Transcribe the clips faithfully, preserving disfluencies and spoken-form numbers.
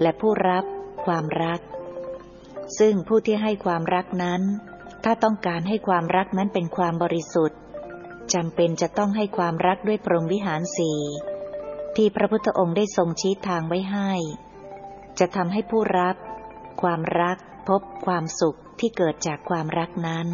และผู้รับความรักซึ่งผู้ที่ให้ความรักนั้นถ้าต้องการให้ความรักนั้นเป็นความบริสุทธิ์จำเป็นจะต้องให้ความรักด้วยพรหมวิหารสี่ที่พระพุทธองค์ได้ทรงชี้ทางไว้ให้จะทำให้ผู้รับความรักพบความสุขที่เกิดจากความรักนั้น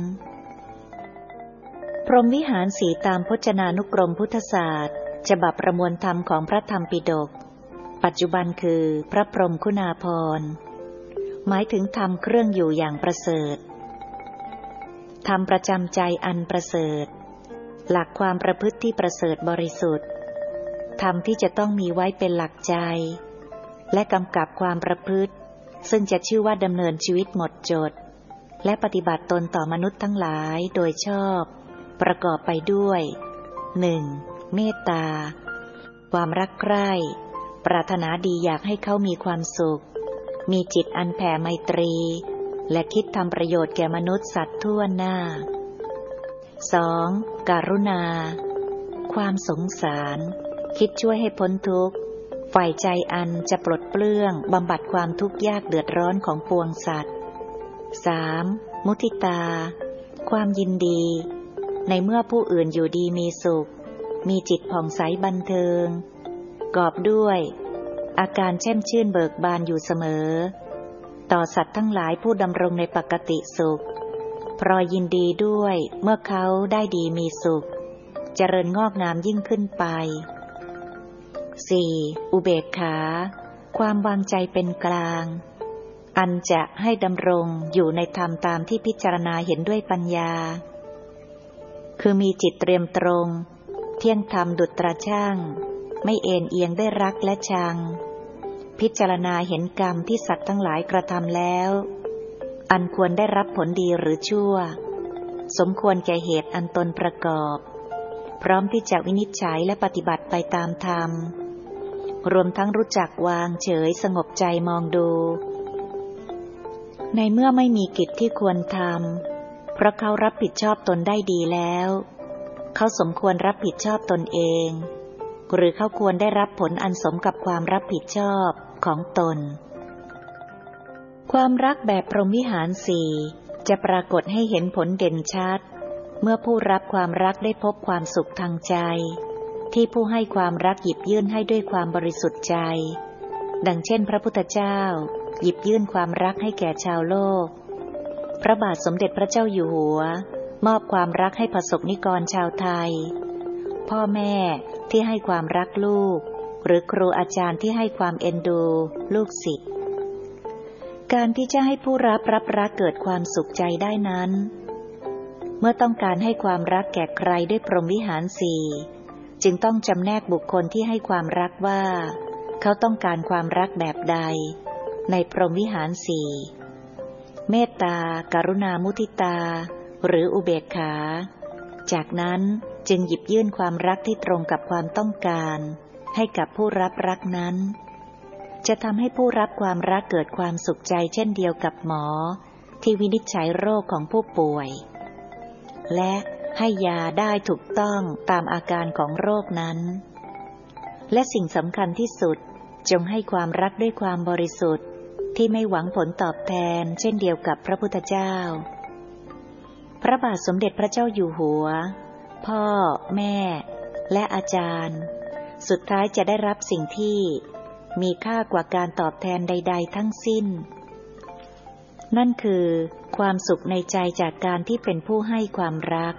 พรหมวิหารสีตามพจนานุกรมพุทธศาสตร์ฉบับประมวลธรรมของพระธรรมปิฎกปัจจุบันคือพระพรหมคุณาภรณ์หมายถึงธรรมเครื่องอยู่อย่างประเสริฐธรรมประจำใจอันประเสริฐหลักความประพฤติที่ประเสริฐบริสุทธิ์ธรรมที่จะต้องมีไว้เป็นหลักใจและกำกับความประพฤติซึ่งจะชื่อว่าดำเนินชีวิตหมดจดและปฏิบัติตนต่อมนุษย์ทั้งหลายโดยชอบประกอบไปด้วย หนึ่ง. เมตตาความรักใคร่ปรารถนาดีอยากให้เขามีความสุขมีจิตอันแผ่ไมตรีและคิดทำประโยชน์แก่มนุษย์สัตว์ทั่วหน้า สอง. กรุณาความสงสารคิดช่วยให้พ้นทุกข์ฝ่ายใจอันจะปลดเปลื้องบำบัดความทุกข์ยากเดือดร้อนของปวงสัตว์ สาม. มุทิตาความยินดีในเมื่อผู้อื่นอยู่ดีมีสุขมีจิตผ่องใสบันเทิงกอบด้วยอาการแช่มชื่นเบิกบานอยู่เสมอต่อสัตว์ทั้งหลายผู้ดำรงในปกติสุขพรอยยินดีด้วยเมื่อเขาได้ดีมีสุขเจริญงอกงามยิ่งขึ้นไป สี่. อุเบกขาความวางใจเป็นกลางอันจะให้ดำรงอยู่ในธรรมตามที่พิจารณาเห็นด้วยปัญญาคือมีจิตเตรียมตรงเที่ยงธรรมดุจตราช่างไม่เอ็นเอียงได้รักและชังพิจารณาเห็นกรรมที่สัตว์ทั้งหลายกระทำแล้วอันควรได้รับผลดีหรือชั่วสมควรแก่เหตุอันตนประกอบพร้อมที่จะวินิจฉัยและปฏิบัติไปตามธรรมรวมทั้งรู้จักวางเฉยสงบใจมองดูในเมื่อไม่มีกิจที่ควรทำเพราะเขารับผิดชอบตนได้ดีแล้วเขาสมควรรับผิดชอบตนเองหรือเขาควรได้รับผลอันสมกับความรับผิดชอบของตนความรักแบบพรหมวิหารสี่จะปรากฏให้เห็นผลเด่นชัดเมื่อผู้รับความรักได้พบความสุขทางใจที่ผู้ให้ความรักหยิบยื่นให้ด้วยความบริสุทธิ์ใจดังเช่นพระพุทธเจ้าหยิบยื่นความรักให้แก่ชาวโลกพระบาทสมเด็จพระเจ้าอยู่หัวมอบความรักให้ประสบนิกรชาวไทยพ่อแม่ที่ให้ความรักลูกหรือครูอาจารย์ที่ให้ความเอ็นดูลูกศิษย์การที่จะให้ผู้รับรับรักเกิดความสุขใจได้นั้นเมื่อต้องการให้ความรักแก่ใครด้วยพรหมวิหารสี่จึงต้องจำแนกบุคคลที่ให้ความรักว่าเขาต้องการความรักแบบใดในพรหมวิหารสี่เมตตากรุณามุทิตาหรืออุเบกขาจากนั้นจึงหยิบยื่นความรักที่ตรงกับความต้องการให้กับผู้รับรักนั้นจะทำให้ผู้รับความรักเกิดความสุขใจเช่นเดียวกับหมอที่วินิจฉัยโรคของผู้ป่วยและให้ยาได้ถูกต้องตามอาการของโรคนั้นและสิ่งสำคัญที่สุดจงให้ความรักด้วยความบริสุทธิ์ที่ไม่หวังผลตอบแทนเช่นเดียวกับพระพุทธเจ้าพระบาทสมเด็จพระเจ้าอยู่หัวพ่อแม่และอาจารย์สุดท้ายจะได้รับสิ่งที่มีค่ากว่าการตอบแทนใดๆทั้งสิ้นนั่นคือความสุขในใจจากการที่เป็นผู้ให้ความรัก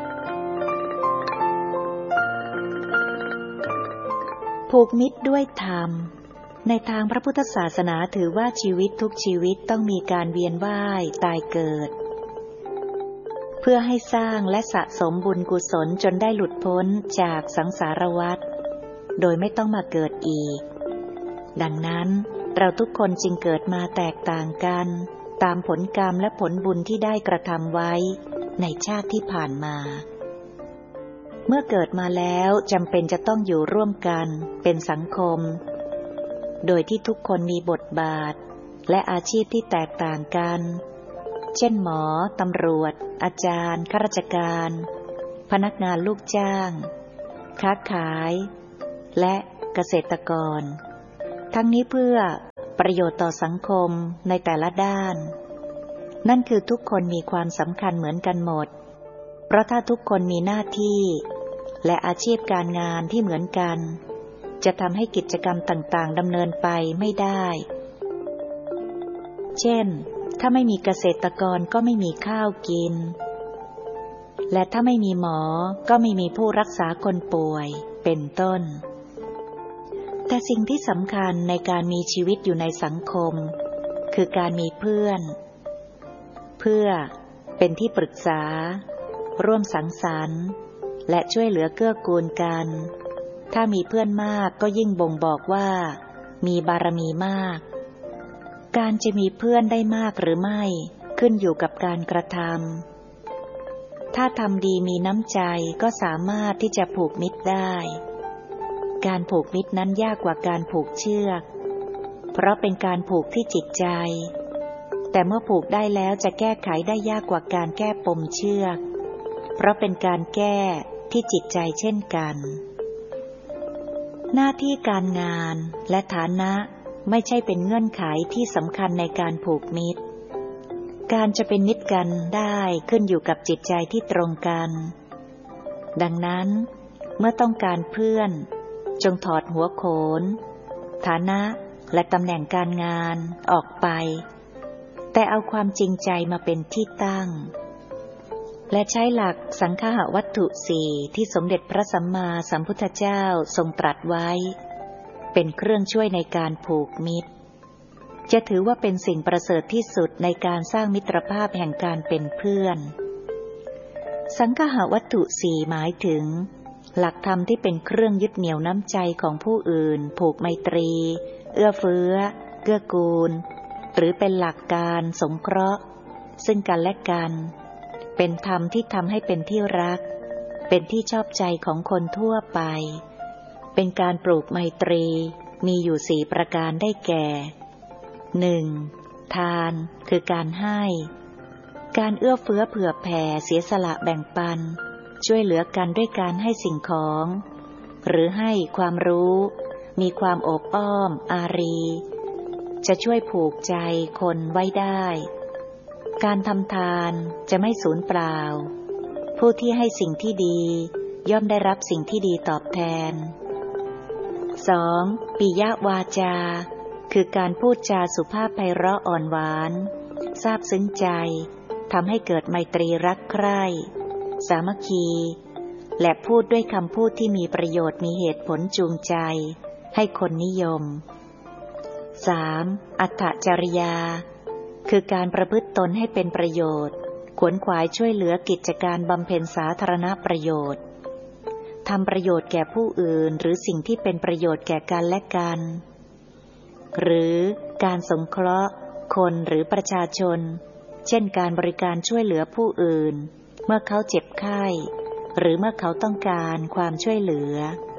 ผูกมิตรด้วยธรรมในทางพระพุทธศาสนาถือว่าชีวิตทุกชีวิตต้องมีการเวียนว่ายตายเกิดเพื่อให้สร้างและสะสมบุญกุศลจนได้หลุดพ้นจากสังสารวัฏโดยไม่ต้องมาเกิดอีกดังนั้นเราทุกคนจึงเกิดมาแตกต่างกันตามผลกรรมและผลบุญที่ได้กระทำไว้ในชาติที่ผ่านมาเมื่อเกิดมาแล้วจำเป็นจะต้องอยู่ร่วมกันเป็นสังคมโดยที่ทุกคนมีบทบาทและอาชีพที่แตกต่างกันเช่นหมอตำรวจอาจารย์ข้าราชการพนักงานลูกจ้างค้าขายและเกษตรกรทั้งนี้เพื่อประโยชน์ต่อสังคมในแต่ละด้านนั่นคือทุกคนมีความสำคัญเหมือนกันหมดเพราะถ้าทุกคนมีหน้าที่และอาชีพการงานที่เหมือนกันจะทำให้กิจกรรมต่างๆดำเนินไปไม่ได้เช่นถ้าไม่มีเกษตรกรก็ไม่มีข้าวกินและถ้าไม่มีหมอก็ไม่มีผู้รักษาคนป่วยเป็นต้นแต่สิ่งที่สำคัญในการมีชีวิตอยู่ในสังคมคือการมีเพื่อนเพื่อเป็นที่ปรึกษาร่วมสังสรรค์และช่วยเหลือเกื้อกูลกันถ้ามีเพื่อนมากก็ยิ่งบ่งบอกว่ามีบารมีมากการจะมีเพื่อนได้มากหรือไม่ขึ้นอยู่กับการกระทำถ้าทำดีมีน้ำใจก็สามารถที่จะผูกมิตรได้การผูกมิตรนั้นยากกว่าการผูกเชือกเพราะเป็นการผูกที่จิตใจแต่เมื่อผูกได้แล้วจะแก้ไขได้ยากกว่าการแก้ปมเชือกเพราะเป็นการแก้ที่จิตใจเช่นกันหน้าที่การงานและฐานะไม่ใช่เป็นเงื่อนไขที่สำคัญในการผูกมิตรการจะเป็นมิตรกันได้ขึ้นอยู่กับจิตใจที่ตรงกันดังนั้นเมื่อต้องการเพื่อนจงถอดหัวโขนฐานะและตำแหน่งการงานออกไปแต่เอาความจริงใจมาเป็นที่ตั้งและใช้หลักสังฆะวัตถุสี่ที่สมเด็จพระสัมมาสัมพุทธเจ้าทรงตรัสไว้เป็นเครื่องช่วยในการผูกมิตรจะถือว่าเป็นสิ่งประเสริฐที่สุดในการสร้างมิตรภาพแห่งการเป็นเพื่อนสังฆะวัตถุสี่หมายถึงหลักธรรมที่เป็นเครื่องยึดเหนี่ยวน้ำใจของผู้อื่นผูกไมตรีเอื้อเฟื้อเกื้อกูลหรือเป็นหลักการสงเคราะห์ซึ่งกันและกันเป็นธรรมที่ทำให้เป็นที่รักเป็นที่ชอบใจของคนทั่วไปเป็นการปลูกไมตรีมีอยู่สี่ประการได้แก่ หนึ่ง. ทานคือการให้การเอื้อเฟื้อเผื่อแผ่เสียสละแบ่งปันช่วยเหลือกันด้วยการให้สิ่งของหรือให้ความรู้มีความโอบอ้อมอารีจะช่วยผูกใจคนไว้ได้การทำทานจะไม่สูญเปล่าผู้ที่ให้สิ่งที่ดีย่อมได้รับสิ่งที่ดีตอบแทน สอง. ปิยวาจาคือการพูดจาสุภาพไพเราะอ่อนหวานซาบซึ้งใจทำให้เกิดไมตรีรักใคร่สามัคคีและพูดด้วยคำพูดที่มีประโยชน์มีเหตุผลจูงใจให้คนนิยม สาม. อัตถจริยาคือการประพฤติตนให้เป็นประโยชน์ขวนขวายช่วยเหลือกิจการบำเพ็ญสาธารณประโยชน์ทำประโยชน์แก่ผู้อื่นหรือสิ่งที่เป็นประโยชน์แก่กันและกันหรือการสงเคราะห์คนหรือประชาชนเช่นการบริการช่วยเหลือผู้อื่นเมื่อเขาเจ็บไข้หรือเมื่อเขาต้องการความช่วยเหลือ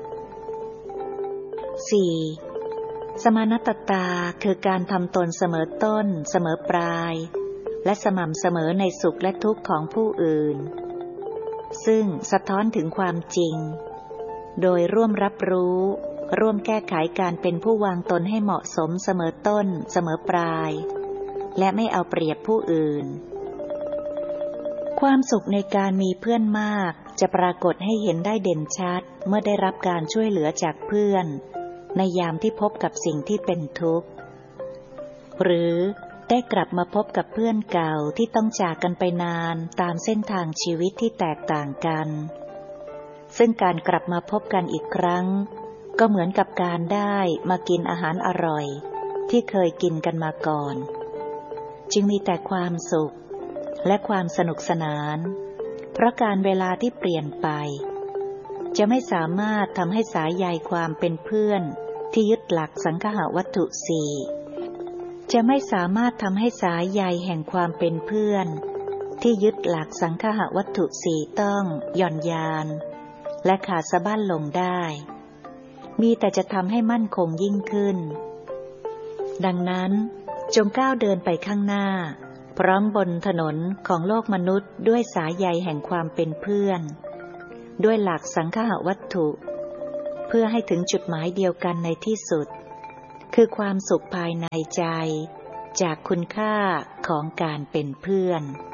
สี่. สมานตตาคือการทำตนเสมอต้นเสมอปลายและสม่ำเสมอในสุขและทุกข์ของผู้อื่นซึ่งสะท้อนถึงความจริงโดยร่วมรับรู้ร่วมแก้ไขการเป็นผู้วางตนให้เหมาะสมเสมอต้นเสมอปลายและไม่เอาเปรียบผู้อื่นความสุขในการมีเพื่อนมากจะปรากฏให้เห็นได้เด่นชัดเมื่อได้รับการช่วยเหลือจากเพื่อนในยามที่พบกับสิ่งที่เป็นทุกข์หรือได้กลับมาพบกับเพื่อนเก่าที่ต้องจากกันไปนานตามเส้นทางชีวิตที่แตกต่างกันซึ่งการกลับมาพบกันอีกครั้งก็เหมือนกับการได้มากินอาหารอร่อยที่เคยกินกันมาก่อนจึงมีแต่ความสุขและความสนุกสนานเพราะการเวลาที่เปลี่ยนไปจะไม่สามารถทำให้สายใยความเป็นเพื่อนที่ยึดหลักสังฆะวัตถุสี่จะไม่สามารถทำให้สายใยแห่งความเป็นเพื่อนที่ยึดหลักสังฆะวัตถุสี่ต้องหย่อนยานและขาดสะบั้นลงได้มีแต่จะทำให้มั่นคงยิ่งขึ้นดังนั้นจงก้าวเดินไปข้างหน้าพร้อมบนถนนของโลกมนุษย์ด้วยสายใยแห่งความเป็นเพื่อนด้วยหลักสังฆะวัตถุเพื่อให้ถึงจุดหมายเดียวกันในที่สุดคือความสุขภายในใจจากคุณค่าของการเป็นเพื่อน